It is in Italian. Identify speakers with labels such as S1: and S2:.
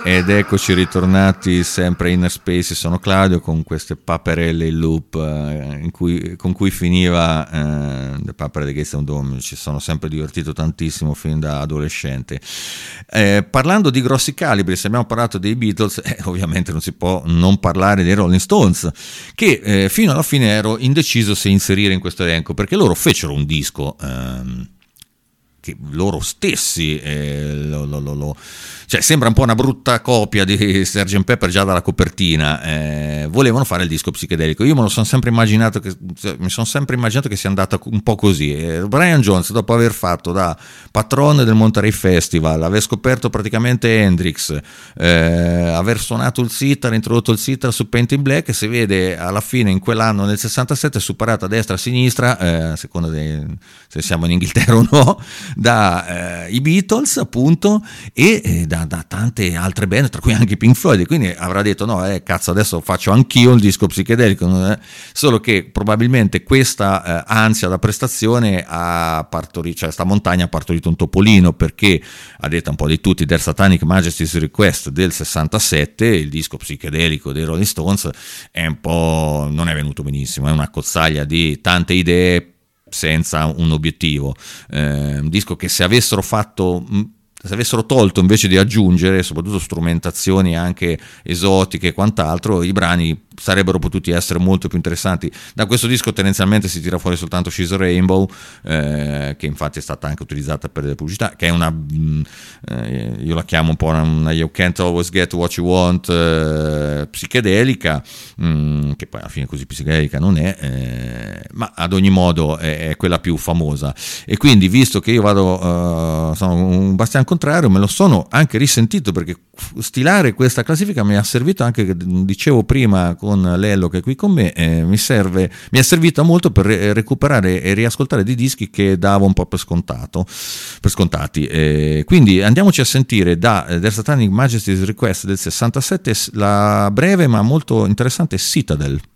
S1: Ed eccoci ritornati sempre in Inner Space. Sono Claudio con queste paperelle in loop con cui finiva The Papere di Gates Dome. Ci sono sempre divertito tantissimo fin da adolescente. Parlando di grossi calibri, se abbiamo parlato dei Beatles, ovviamente non si può non parlare dei Rolling Stones, che fino alla fine ero indeciso se inserire in questo elenco, perché loro fecero un disco che loro stessi cioè sembra un po' una brutta copia di Sgt. Pepper già dalla copertina. Volevano fare il disco psichedelico. Io mi sono sempre immaginato che sia andata un po' così. Brian Jones, dopo aver fatto da patrone del Monterey Festival, aver scoperto praticamente Hendrix, aver suonato il sitar, introdotto il sitar su Paint in Black, si vede alla fine in quell'anno nel 67 superato a destra a sinistra, a seconda se siamo in Inghilterra o no, da i Beatles appunto, e da tante altre band, tra cui anche Pink Floyd. Quindi avrà detto no, cazzo, adesso faccio anch'io il disco psichedelico, solo che probabilmente questa ansia da prestazione ha partorito, cioè sta montagna ha partorito un topolino, perché a detta un po' di tutti Their Satanic Majesty's Request del 67, il disco psichedelico dei Rolling Stones, è un po', non è venuto benissimo, è una cozzaglia di tante idee senza un obiettivo, un disco che se avessero tolto invece di aggiungere soprattutto strumentazioni anche esotiche e quant'altro, i brani sarebbero potuti essere molto più interessanti. Da questo disco tendenzialmente si tira fuori soltanto She's a Rainbow, che infatti è stata anche utilizzata per le pubblicità, che è una io la chiamo un po' una You Can't Always Get What You Want psichedelica, che poi alla fine così psichedelica non è, ma ad ogni modo è quella più famosa. E quindi, visto che io sono un bastian contrario, me lo sono anche risentito, perché stilare questa classifica mi ha servito anche, dicevo prima con Lello che è qui con me, mi è servita molto per recuperare e riascoltare dei dischi che davo un po' per scontati. Quindi andiamoci a sentire da Their Satanic Majesty's Request del 67 la breve ma molto interessante Citadel.